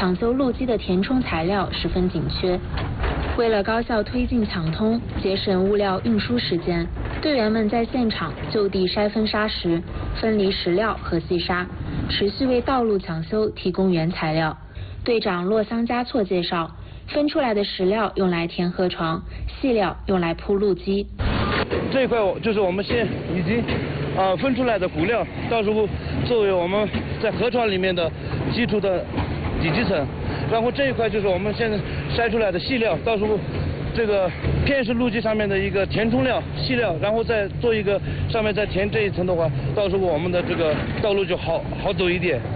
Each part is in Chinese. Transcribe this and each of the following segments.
抢修路基的填充材料十分紧缺。为了高效推进抢通，节省物料运输时间，队员们在现场就地筛分砂石，分离石料和细沙，持续为道路抢修提供原材料。队长洛桑加措介绍，分出来的石料用来填河床，细料用来铺路基。 这一块就是我们现已经分出来的骨料，到时候作为我们在河床里面的基础的底基层。然后这一块就是我们现在筛出来的细料，到时候这个片式路基上面的一个填充料、细料，然后再做一个上面再填这一层的话，到时候我们的这个道路就好走一点。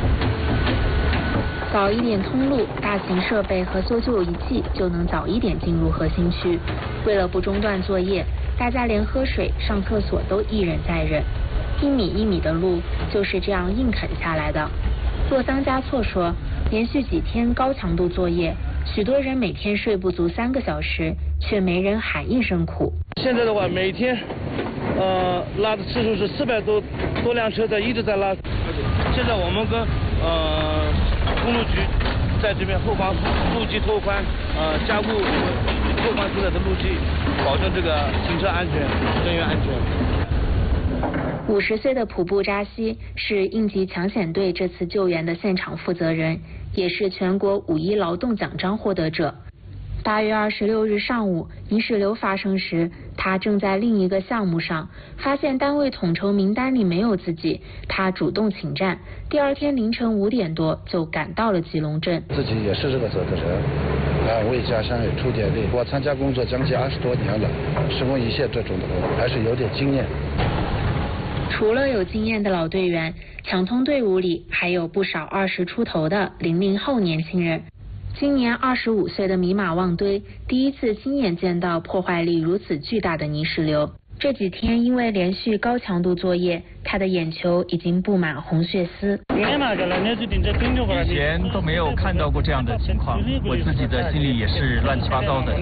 早一点通路，大型设备和搜救仪器就能早一点进入核心区。为了不中断作业，大家连喝水、上厕所都一忍再忍。1米1米的路就是这样硬啃下来的。洛桑加措说，连续几天高强度作业，许多人每天睡不足3个小时，却没人喊一声苦。 现在的话，每天拉的次数是400多辆车一直在拉。现在我们跟公路局在这边后方路基拓宽，加固拓宽出来的路基，保证这个行车安全、人员安全。 50岁的普布扎西是应急抢险队这次救援的现场负责人，也是全国5·1劳动奖章获得者。8月26日上午，泥石流发生时，他正在另一个项目上，发现单位统筹名单里没有自己，他主动请战。第二天凌晨5点多就赶到了吉隆镇。 自己也是这个责任为家乡也出点力。我参加工作将近20多年了，施工一线这种的还是有点经验。 除了有经验的老队员，抢通队伍里还有不少20出头的00后年轻人。今年25岁的米马旺堆第一次亲眼见到破坏力如此巨大的泥石流。这几天因为连续高强度作业，他的眼球已经布满红血丝。 以前都没有看到过这样的情况，我自己的心里也是乱七八糟的。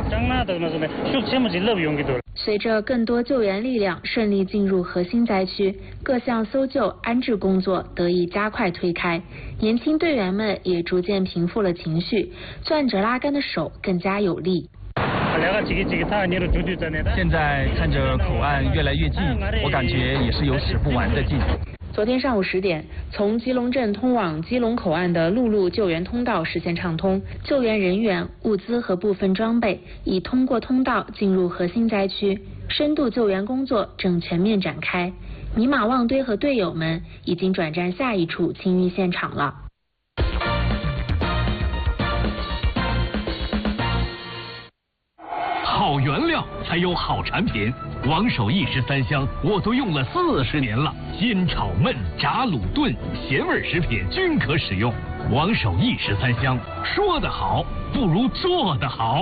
随着更多救援力量顺利进入核心灾区，各项搜救安置工作得以加快推开，年轻队员们也逐渐平复了情绪，攥着拉杆的手更加有力。 现在看着口岸越来越近，我感觉也是有使不完的劲。 昨天上午10点，从吉隆镇通往基隆口岸的陆路救援通道实现畅通，救援人员、物资和部分装备已通过通道进入核心灾区，深度救援工作正全面展开。米马旺堆和队友们已经转战下一处清淤现场了。 好原料才有好产品，王守义13香我都用了40年了，煎炒焖炸卤炖咸味食品均可使用。王守义13香，说得好不如做得好。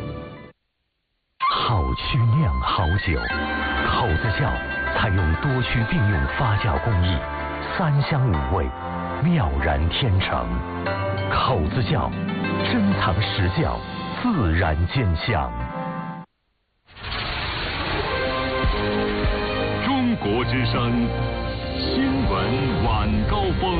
好曲酿好酒，口子窖采用多区并用发酵工艺，3香5味，妙然天成。口子窖珍藏实窖，自然兼香。 中国之声新闻晚高峰。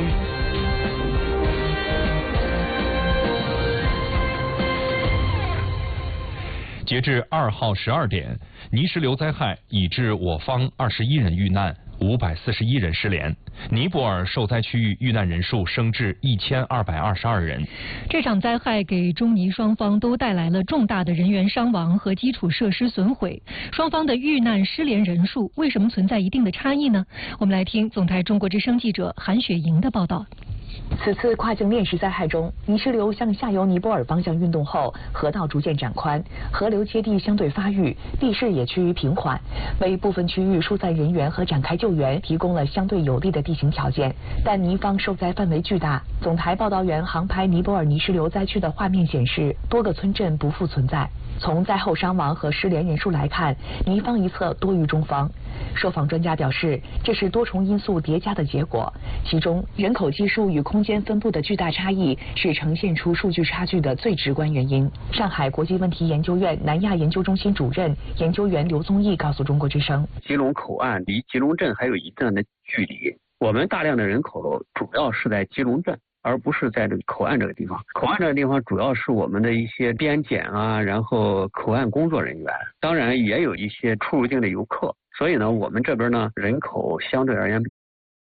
截至2号12点，泥石流灾害已致我方21人遇难，541人失联。尼泊尔受灾区域遇难人数升至1222人。 这场灾害给中尼双方都带来了重大的人员伤亡和基础设施损毁。双方的遇难失联人数为什么存在一定的差异呢？我们来听总台中国之声记者韩雪莹的报道。 此次跨境链石灾害中，泥石流向下游尼泊尔方向运动后，河道逐渐展宽，河流接地相对发育，地势也趋于平缓，为部分区域疏散人员和展开救援提供了相对有利的地形条件。但尼方受灾范围巨大，总台报道员航拍尼泊尔泥石流灾区的画面显示，多个村镇不复存在。从灾后伤亡和失联人数来看，尼方一侧多于中方。受访专家表示，这是多重因素叠加的结果，其中人口基数与空间分布的巨大差异是呈现出数据差距的最直观原因。上海国际问题研究院南亚研究中心主任研究员刘宗义告诉中国之声， 吉隆口岸离吉隆镇还有一段的距离，我们大量的人口主要是在吉隆镇， 而不是在这个口岸这个地方。口岸这个地方主要是我们的一些边检啊，然后口岸工作人员，当然也有一些出入境的游客。所以呢，我们这边呢人口相对而言比